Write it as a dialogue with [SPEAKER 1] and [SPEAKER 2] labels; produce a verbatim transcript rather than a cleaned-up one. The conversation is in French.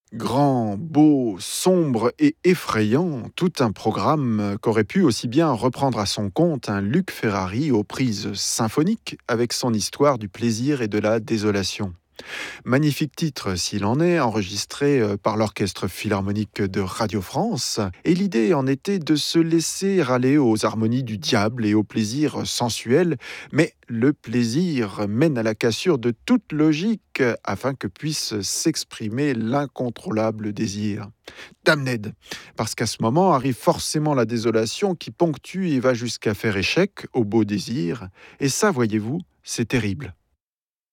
[SPEAKER 1] Grand, beau, sombre et effrayant, tout un programme qu'aurait pu aussi bien reprendre à son compte un Luc Ferrari aux prises symphoniques avec son histoire du plaisir et de la désolation. Magnifique titre s'il en est, enregistré euh, par l'Orchestre Philharmonique de Radio France, et l'idée en était de se laisser aller aux harmonies du diable et au plaisir sensuel, mais le plaisir mène à la cassure de toute logique euh, afin que puisse s'exprimer l'incontrôlable désir. Damned, parce qu'à ce moment arrive forcément la désolation qui ponctue et va jusqu'à faire échec au beau désir, et ça, voyez-vous, c'est terrible.